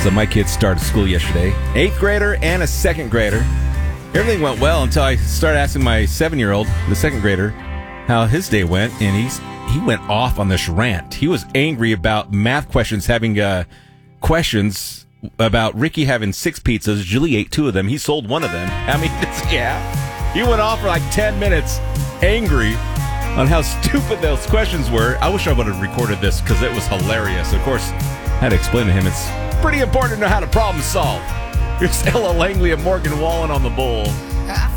So my kids started school yesterday. 8th grader and a 2nd grader. Everything went well until I started asking my 7-year-old, the 2nd grader, how his day went, and he went off on this rant. He was angry about math questions having questions about Ricky having 6 pizzas. Julie ate 2 of them. He sold 1 of them. I mean, yeah. He went off for like 10 minutes angry on how stupid those questions were. I wish I would have recorded this because it was hilarious. Of course, I had to explain to him it's pretty important to know how to problem solve. Here's Ella Langley and Morgan Wallen on the Bull.